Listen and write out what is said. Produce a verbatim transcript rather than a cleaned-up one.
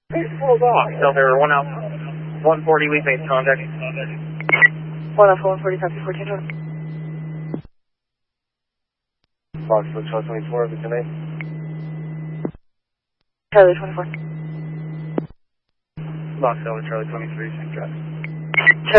Hold off. So there were one out, one forty, we made contact. one Alpha one forty, copy fourteen one. Fox, Charlie twenty-four, the tonight. Charlie twenty-four. Fox, Charlie twenty-three, same track.